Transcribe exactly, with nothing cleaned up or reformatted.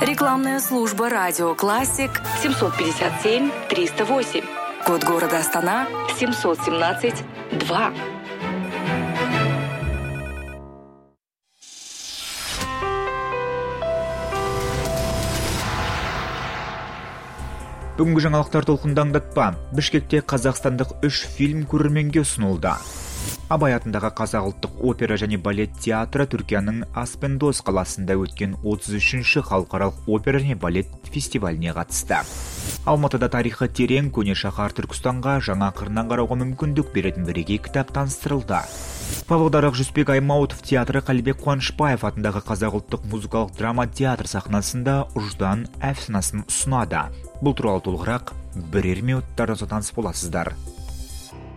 Рекламная служба «Радио Классик» семьсот пятьдесят семь триста восемь. Код города Астана семьсот семнадцать два. Бүгінгі жаңалықтар толқынды аңдатпа. Бішкекте қазақстандық үш фильм көрерменге ұсынылды. Абай атындағы Қазақ ұлттық опера және балет театры Түркияның Аспендос қаласында өткен отыз үшінші халықаралық опера және балет фестиваліне қатысты. Алматыда тарихы терең көне шаһар Түркістанға жаңа қырынан қарауға мүмкіндік беретін бірегей кітап таныстырылды. Павлодарық Жүсіпбек Аймауытов театры Қалибек Қуанышбаев атындағы Қазақ ұлттық музыкалық драма театр сахнасында ұждан әфсанасын ұсынады. Бұл туралы толығырақ бірер минуттардан соң таныс боласыздар.